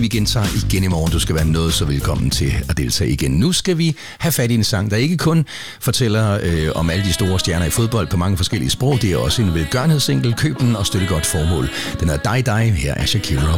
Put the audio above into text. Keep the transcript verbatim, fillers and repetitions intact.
vi gentager igen i morgen. Du skal være noget så velkommen til at deltage igen. Nu skal vi have fat i en sang, der ikke kun fortæller øh, om alle de store stjerner i fodbold på mange forskellige sprog. Det er også en velgørenhedssingle. Køb den og støtte godt formål. Den er dig, dig. Her er Shakira.